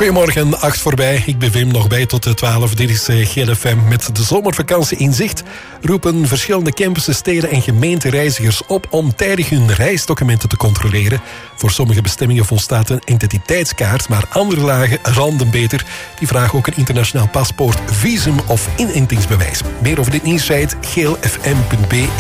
Goedemorgen, 8 voorbij. Ik ben Wim, nog bij tot 12. Dit is GLFM. Met de zomervakantie in zicht roepen verschillende campussen, steden en gemeentereizigers op om tijdig hun reisdocumenten te controleren. Voor sommige bestemmingen volstaat een identiteitskaart, maar andere landen beter. Die vragen ook een internationaal paspoort, visum of inentingsbewijs. Meer over dit nieuws, site glfm.be.